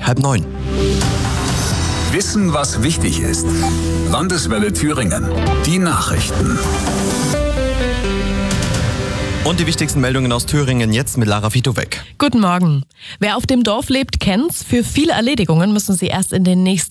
8:30. Wissen, was wichtig ist. Landeswelle Thüringen. Die Nachrichten. Und die wichtigsten Meldungen aus Thüringen jetzt mit Lara Vitowek. Guten Morgen. Wer auf dem Dorf lebt, kennt's. Für viele Erledigungen müssen sie erst in den nächsten